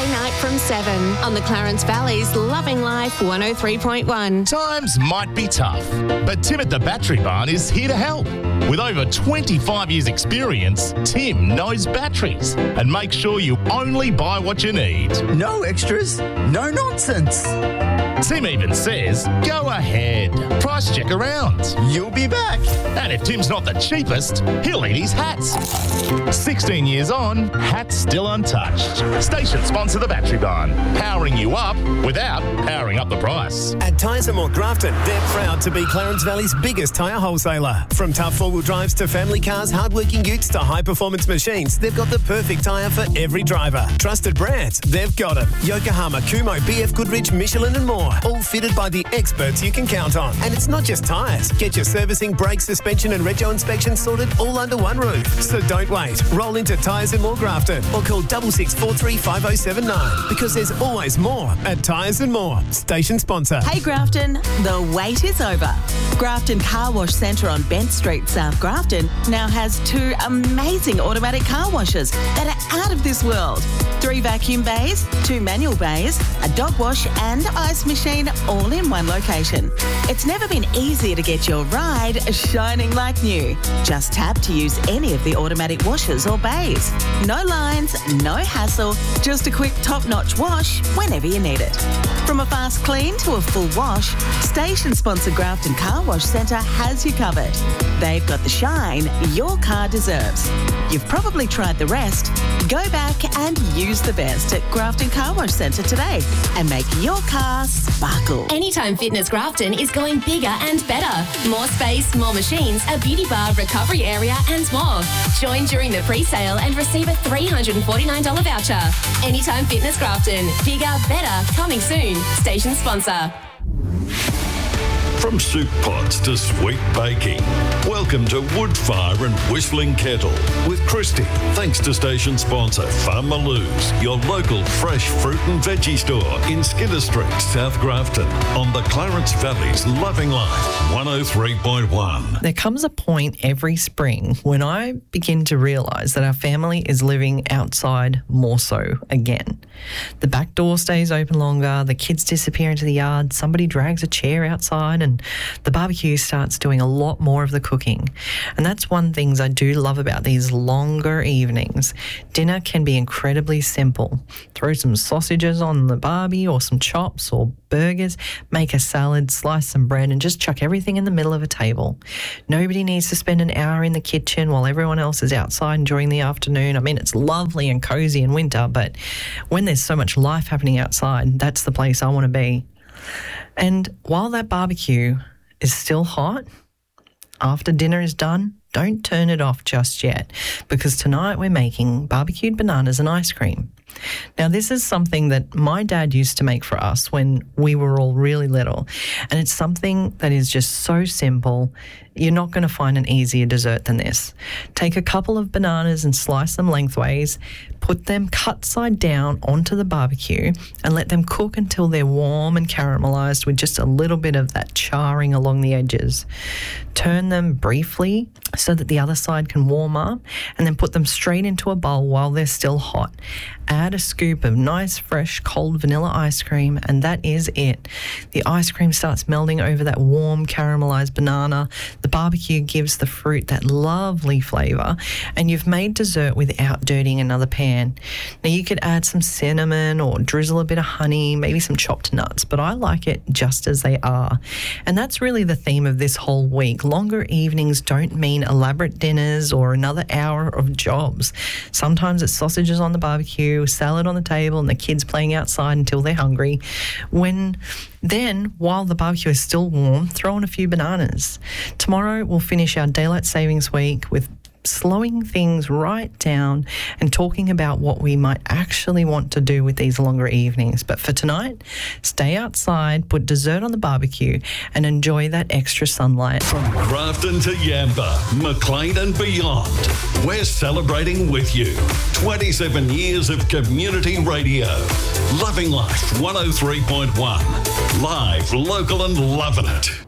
Saturday night from 7 on the Clarence Valley's Loving Life 103.1. Times might be tough, but Tim at the Battery Barn is here to help. With over 25 years' experience, Tim knows batteries and makes sure you only buy what you need. No extras, no nonsense. Tim even says, go ahead, price check around. You'll be back. And if Tim's not the cheapest, he'll eat his hats. 16 years on, hats still untouched. Station sponsor the Battery Barn, powering you up without powering up the price. At Tyres & More Grafton, they're proud to be Clarence Valley's biggest tyre wholesaler. From tough four-wheel drives to family cars, hard-working utes to high-performance machines, they've got the perfect tyre for every driver. Trusted brands, they've got them. Yokohama, Kumho, BF Goodrich, Michelin and more. All fitted by the experts you can count on. And it's not just tyres. Get your servicing, brake, suspension and rego inspection sorted all under one roof. So don't wait. Roll into Tyres & More Grafton or call 6643 5079 because there's always more at Tyres & More. Station sponsor. Hey Grafton, the wait is over. Grafton Car Wash Centre on Bent Street, South Grafton now has 2 amazing automatic car washes that are out of this world. 3 vacuum bays, 2 manual bays, a dog wash and ice machine all in one location. It's never been easier to get your ride shining like new. Just tap to use any of the automatic washers or bays. No lines, no hassle, just a quick top-notch wash whenever you need it. From a fast clean to a full wash, station sponsor Grafton Car Wash Centre has you covered. They've got the shine your car deserves. You've probably tried the rest. Go back and use the best at Grafton Car Wash Centre today and make your car sparkle. Anytime Fitness Grafton is going bigger and better. More space, more machines, a beauty bar, recovery area and more. Join during the pre-sale and receive a $349 voucher. Anytime Fitness Grafton. Bigger, better, coming soon. Station sponsor. From soup pots to sweet baking, welcome to Woodfire and Whistling Kettle with Christy. Thanks to station sponsor Farmaloo's, your local fresh fruit and veggie store in Skinner Street, South Grafton, on the Clarence Valley's Loving Life 103.1. There comes a point every spring when I begin to realise that our family is living outside more so again. The back door stays open longer, the kids disappear into the yard, somebody drags a chair outside and the barbecue starts doing a lot more of the cooking. And that's one thing I do love about these longer evenings. Dinner can be incredibly simple. Throw some sausages on the barbie or some chops or burgers, make a salad, slice some bread and just chuck everything in the middle of a table. Nobody needs to spend an hour in the kitchen while everyone else is outside enjoying the afternoon. I mean, it's lovely and cozy in winter, but when there's so much life happening outside, that's the place I want to be. And while that barbecue is still hot, after dinner is done, don't turn it off just yet, because tonight we're making barbecued bananas and ice cream. Now, this is something that my dad used to make for us when we were all really little, and it's something that is just so simple. You're not going to find an easier dessert than this. Take a couple of bananas and slice them lengthways, put them cut side down onto the barbecue and let them cook until they're warm and caramelized with just a little bit of that charring along the edges. Turn them briefly so that the other side can warm up and then put them straight into a bowl while they're still hot. Add a scoop of nice, fresh, cold vanilla ice cream, and that is it. The ice cream starts melting over that warm, caramelized banana. The barbecue gives the fruit that lovely flavour, and you've made dessert without dirtying another pan. Now, you could add some cinnamon or drizzle a bit of honey, maybe some chopped nuts, but I like it just as they are. And that's really the theme of this whole week. Longer evenings don't mean elaborate dinners or another hour of jobs. Sometimes it's sausages on the barbecue, salad on the table, and the kids playing outside until they're hungry. Then, while the barbecue is still warm, throw in a few bananas. Tomorrow, we'll finish our Daylight Savings Week with slowing things right down and talking about what we might actually want to do with these longer evenings. But for tonight, stay outside, put dessert on the barbecue and enjoy that extra sunlight. From Grafton to Yamba, Maclean and beyond, we're celebrating with you 27 years of community radio. Loving Life 103.1. Live, local and loving it.